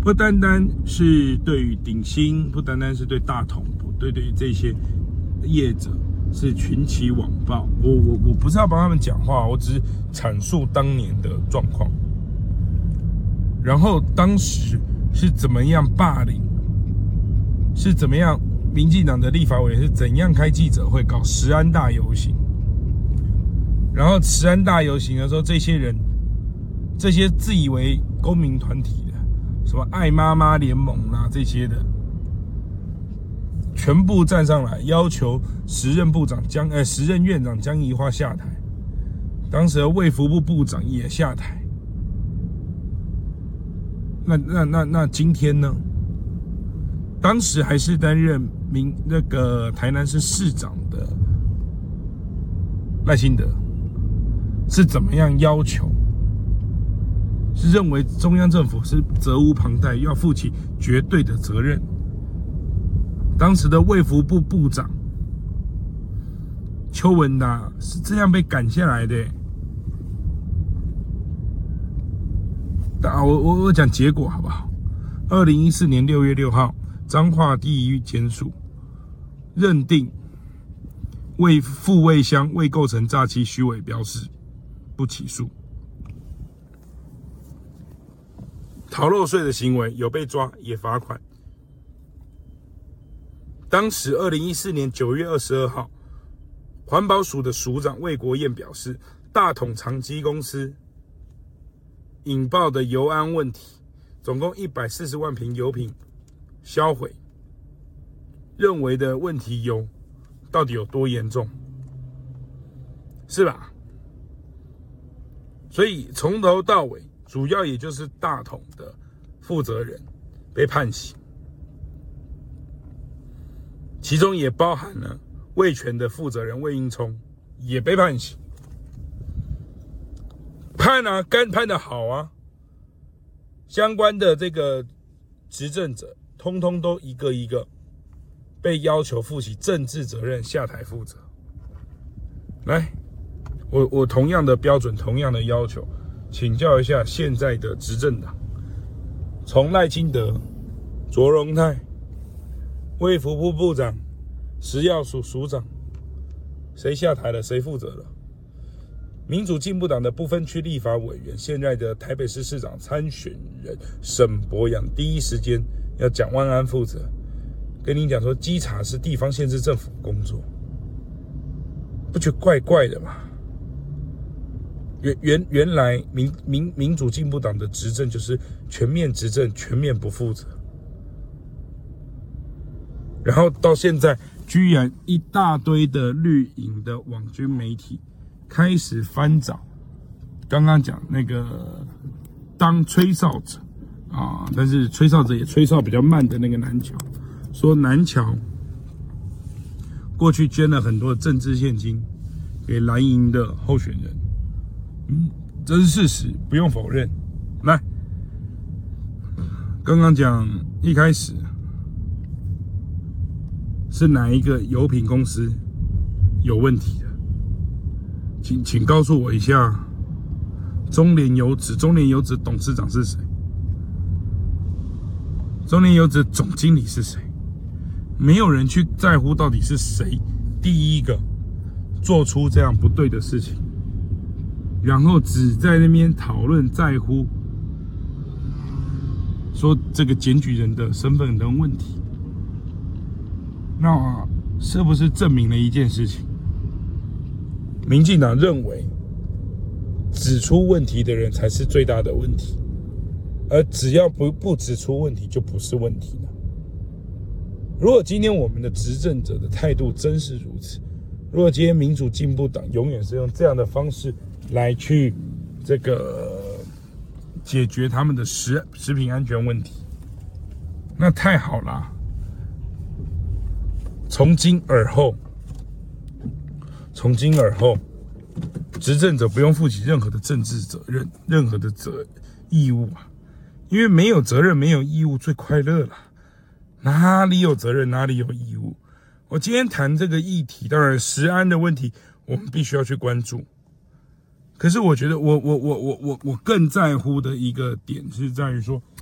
不单单是对于鼎新，不单单是对大同，对于这些业者是群起网暴。我不是要帮他们讲话，我只是阐述当年的状况。然后当时是怎么样霸凌，是怎么样民进党的立法委员是怎样开记者会搞食安大游行，然后食安大游行的时候，这些人，这些自以为公民团体的，什么爱妈妈联盟啊这些的，全部站上来要求时任院长江宜樺下台，当时的卫福部部长也下台。那今天呢？当时还是担任台南市市长的赖清德，是怎么样要求？是认为中央政府是责无旁贷，要负起绝对的责任。当时的卫福部部长邱文达是这样被赶下来的。我讲结果好不好？2014年6月6号，彰化地狱检署认定副味乡未构成诈欺虚伪标示，不起诉。逃漏税的行为有被抓，也罚款。当时2014年9月22号，环保署的署长魏国燕表示，大统长基公司引爆的油安问题，总共140万瓶油品销毁，认为的问题油到底有多严重，是吧？所以从头到尾，主要也就是大统的负责人被判刑，其中也包含了味全的负责人魏应充也被判刑。判啊，该判的好啊！相关的这个执政者，通通都一个一个被要求负起政治责任，下台负责。来，我同样的标准，同样的要求，请教一下现在的执政党，从赖清德、卓荣泰、卫福部部长、食药署署长，谁下台了？谁负责了？民主进步党的不分区立法委员，现在的台北市市长参选人沈伯洋，第一时间要蒋万安负责，跟你讲说稽查是地方县市政府工作，不觉得怪怪的吗？原来民主进步党的执政就是全面执政，全面不负责，然后到现在居然一大堆的绿营的网军媒体开始翻找刚刚讲那个当吹哨者啊，但是吹哨者也吹哨比较慢的那个南侨，说南侨过去捐了很多政治现金给蓝营的候选人，这是事实，不用否认。来，刚刚讲一开始是哪一个油品公司有问题的？请告诉我一下，中联油脂董事长是谁？中联油脂总经理是谁？没有人去在乎到底是谁第一个做出这样不对的事情，然后只在那边讨论在乎说这个检举人的身份的问题，那是不是证明了一件事情？民进党认为指出问题的人才是最大的问题，而只要不指出问题就不是问题了。如果今天我们的执政者的态度真是如此，如果今天民主进步党永远是用这样的方式来去这个解决他们的食品安全问题，那太好了。从今而后，执政者不用负起任何的政治责任，任何的义务啊，因为没有责任没有义务最快乐了，哪里有责任哪里有义务。我今天谈这个议题，当然食安的问题我们必须要去关注，可是我觉得我更在乎的一个点是在于说，